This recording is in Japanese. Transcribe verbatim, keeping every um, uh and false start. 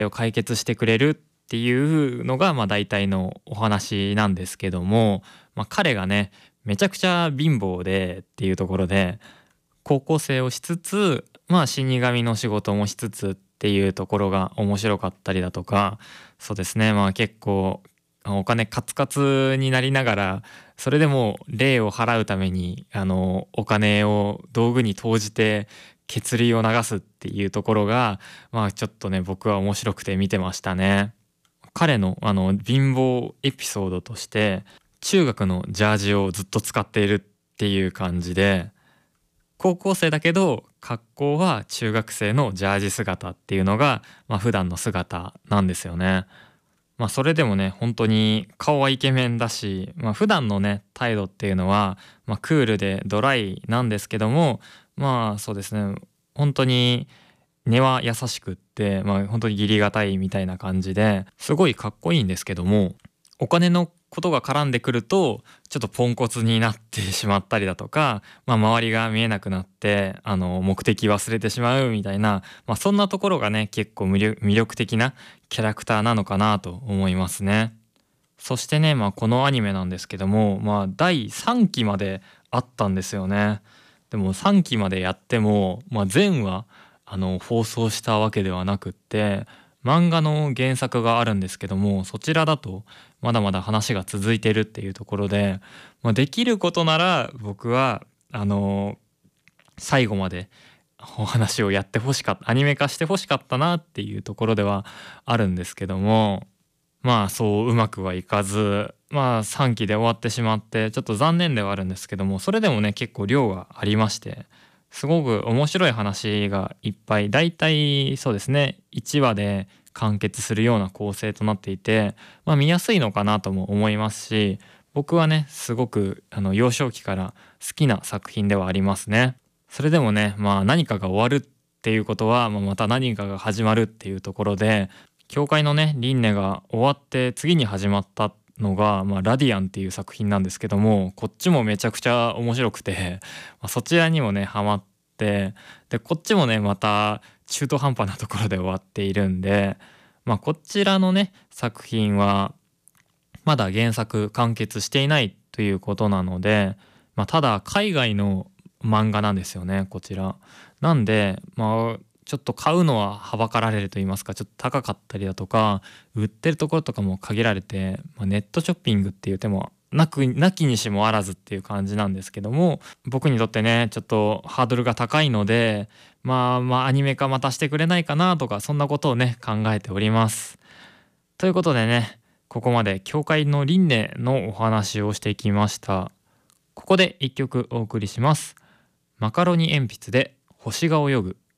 を解決してくれるっていうのがまあ大体のお話なんですけども、まあ、彼がねめちゃくちゃ貧乏でっていうところで、高校生をしつつ、まあ、死神の仕事もしつつっていうところが面白かったりだとか、そうですね、まあ結構お金カツカツになりながら、それでも霊を払うためにあのお金を道具に投じて血流を流すっていうところが、まあちょっとね僕は面白くて見てましたね。彼のあの貧乏エピソードとして、中学のジャージをずっと使っているっていう感じで、高校生だけど格好は中学生のジャージ姿っていうのが、まあ、普段の姿なんですよね。まあそれでもね本当に顔はイケメンだし、まあ、普段のね態度っていうのは、まあ、クールでドライなんですけども、まあそうですね、本当に根は優しくって、まあ本当に義理がたいみたいな感じですごいかっこいいんですけども、お金のことが絡んでくるとちょっとポンコツになってしまったりだとか、まあ、周りが見えなくなってあの目的忘れてしまうみたいな、まあ、そんなところがね結構魅力魅力的なキャラクターなのかなと思いますね。そしてね、まあ、このアニメなんですけども、まあ、だいさんきまであったんですよね。でもさんきまでやっても、まあ、全話あの放送したわけではなくって、漫画の原作があるんですけども、そちらだとまだまだ話が続いてるっていうところで、まあ、できることなら僕はあの最後までお話をやってほしかった、アニメ化してほしかったなっていうところではあるんですけども、まあそううまくはいかず、まあさんきで終わってしまってちょっと残念ではあるんですけども、それでもね結構量がありまして、すごく面白い話がいっぱい、だいたいそうですねいちわで完結するような構成となっていて、まあ、見やすいのかなとも思いますし、僕はねすごくあの幼少期から好きな作品ではありますね。それでもね、まあ何かが終わるっていうことは、まあ、また何かが始まるっていうところで、教会のね輪廻が終わって次に始まったのが、まあ、ラディアンっていう作品なんですけども、こっちもめちゃくちゃ面白くて、まあ、そちらにもねハマって、でこっちもねまた中途半端なところで終わっているんで、まあ、こちらのね作品はまだ原作完結していないということなので、まあ、ただ海外の漫画なんですよねこちら。なんでまあちょっと買うのははばかられると言いますか、ちょっと高かったりだとか、売ってるところとかも限られて、まあ、ネットショッピングっていう手もなくなきにしもあらずっていう感じなんですけども、僕にとってねちょっとハードルが高いので、まあまあアニメ化またしてくれないかなとか、そんなことをね考えております。ということでね、ここまで教会の輪廻のお話をしてきました。ここで一曲お送りします。マカロニ鉛筆で星が泳ぐ。